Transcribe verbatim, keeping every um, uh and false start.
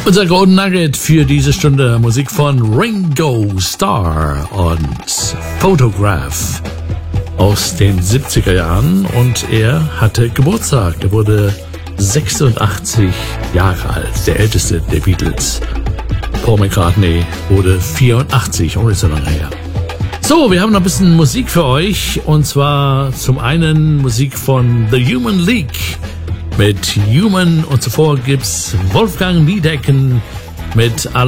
Unser Golden Nugget für diese Stunde: Musik von Ringo Starr und Photograph aus den siebziger Jahren. Und er hatte Geburtstag. Er wurde sechsundachtzig Jahre alt, der älteste der Beatles. Paul McCartney wurde vierundachtzig, auch nicht so lange her. So, wir haben noch ein bisschen Musik für euch. Und zwar zum einen Musik von The Human League mit Human, und zuvor gibt's Wolfgang Niedecken mit